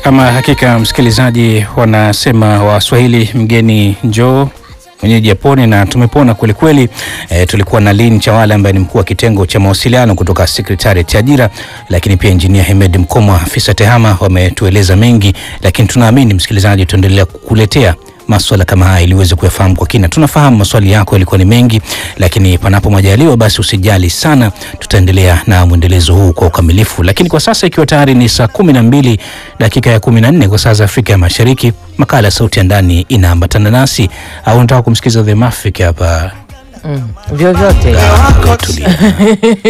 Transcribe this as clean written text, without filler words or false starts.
Ama hakika msikilizaji, wanasema Waswahili mgeni njoo mwenyeji yapone, na tumepona kweli kweli. Tulikuwa na Lynn Chawala ambaye ni mkuu wa kitengo cha mawasiliano kutoka Secretariat ya Ajira, lakini pia Engineer Hemed Mkomwa, afisa tehama, wametueleza mengi, lakini tunaamini msikilizaji tuendelea kukuletea masuala kama haya ili uweze kuyafahamu kwa kina. Tunafahamu maswali yako yalikuwa ni mengi, lakini panapo majaliwa basi usijali sana, tutaendelea na mwendelezo huu kwa ukamilifu. Lakini kwa sasa ikiwa tayari ni saa 12 dakika ya 14 kwa saa za Afrika ya Mashariki, makala Sauti ya Ndani inaambatana nasi. Au unataka kumsikiza The Mafik hapa? Vyovyote.